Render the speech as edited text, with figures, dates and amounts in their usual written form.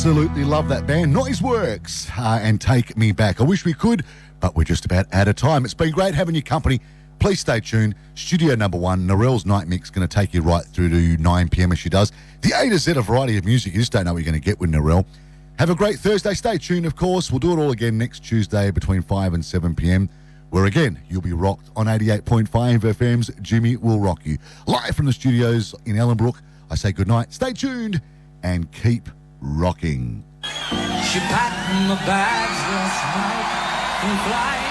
Absolutely love that band. Noiseworks and Take Me Back. I wish we could, but we're just about out of time. It's been great having your company. Please stay tuned. Studio number 1, Narelle's Night Mix, going to take you right through to 9 p.m. as she does. The A to Z, a variety of music. You just don't know what you're going to get with Narelle. Have a great Thursday. Stay tuned, of course. We'll do it all again next Tuesday between 5 and 7 p.m, where, again, you'll be rocked on 88.5 FM's Jimmy Will Rock You. Live from the studios in Ellenbrook, I say good night. Stay tuned and keep rocking. She packed my bags last night and flying.